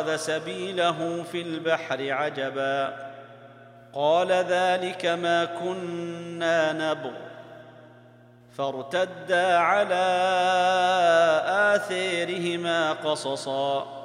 سبيله في البحر عجبا قال ذلك ما كنا نبغ فارتدا على آثارهما قصصا